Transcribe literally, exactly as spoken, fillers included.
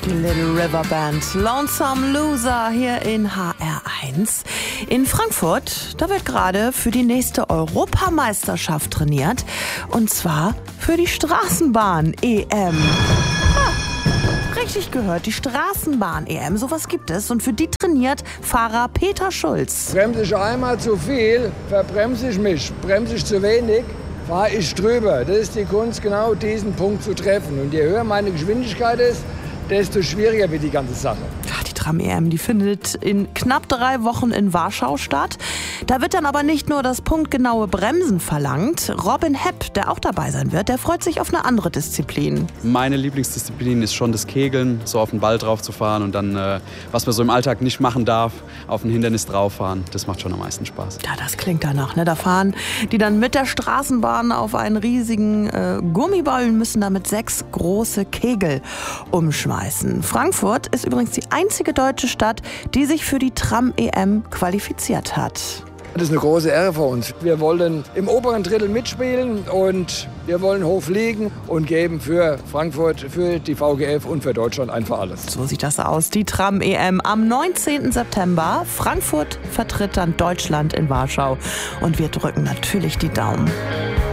Die Little River Band, Lonesome Loser hier in H R eins. In Frankfurt, da wird gerade für die nächste Europameisterschaft trainiert. Und zwar für die Straßenbahn-E M. Ah, richtig gehört, die Straßenbahn-E M, sowas gibt es. Und für die trainiert Fahrer Peter Schulz. Bremse ich einmal zu viel, verbremse ich mich. Bremse ich zu wenig, fahre ich drüber. Das ist die Kunst, genau diesen Punkt zu treffen. Und je höher meine Geschwindigkeit ist, desto schwieriger wird die ganze Sache. Die Tram-E M, die findet in knapp drei Wochen in Warschau statt. Da wird dann aber nicht nur das punktgenaue Bremsen verlangt. Robin Hepp, der auch dabei sein wird, der freut sich auf eine andere Disziplin. Meine Lieblingsdisziplin ist schon das Kegeln, so auf den Ball drauf zu fahren und dann, äh, was man so im Alltag nicht machen darf, auf ein Hindernis drauf fahren. Das macht schon am meisten Spaß. Ja, das klingt danach, ne? Da fahren die dann mit der Straßenbahn auf einen riesigen äh, Gummiball und müssen damit sechs große Kegel umschmeißen. Frankfurt ist übrigens die einzige deutsche Stadt, die sich für die Tram-E M qualifiziert hat. Das ist eine große Ehre für uns. Wir wollen im oberen Drittel mitspielen und wir wollen hoch fliegen und geben für Frankfurt, für die V G F und für Deutschland einfach alles. So sieht das aus, die Tram-E M am neunzehnten September. Frankfurt vertritt dann Deutschland in Warschau und wir drücken natürlich die Daumen.